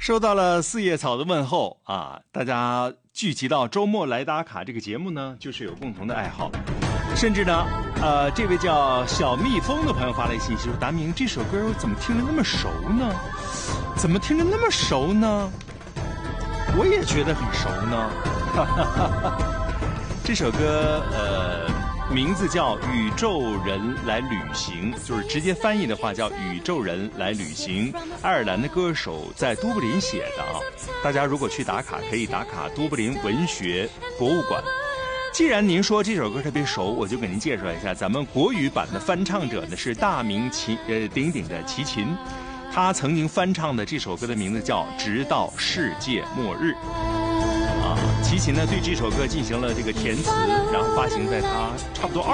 收到了四叶草的问候啊！大家聚集到周末来打卡这个节目呢，就是有共同的爱好，甚至呢，这位叫小蜜蜂的朋友发来信息说：“达明，这首歌我怎么听着那么熟呢？怎么听着那么熟呢？我也觉得很熟呢。”这首歌名字叫《宇宙人来旅行》，就是直接翻译的话叫《宇宙人来旅行》。爱尔兰的歌手在都柏林写的啊。大家如果去打卡，可以打卡都柏林文学博物馆。既然您说这首歌特别熟，我就给您介绍一下，咱们国语版的翻唱者呢是大名鼎鼎的齐秦，他曾经翻唱的这首歌的名字叫《直到世界末日》。齐秦呢对这首歌进行了这个填词，然后发行在他差不多